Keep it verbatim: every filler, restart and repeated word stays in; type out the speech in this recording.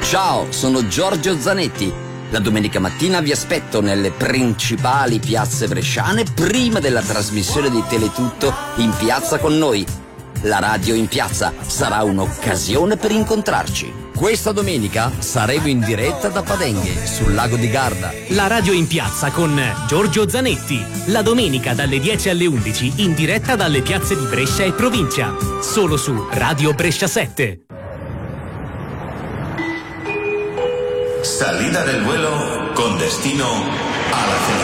Ciao, sono Giorgio Zanetti. La domenica mattina vi aspetto nelle principali piazze bresciane prima della trasmissione di Teletutto In Piazza con noi. La radio in piazza sarà un'occasione per incontrarci. Questa domenica saremo in diretta da Padenghe, sul lago di Garda. La radio in piazza con Giorgio Zanetti. La domenica dalle dieci alle undici in diretta dalle piazze di Brescia e provincia. Solo su Radio Brescia sette. Salida del vuelo con destino a la ciudad.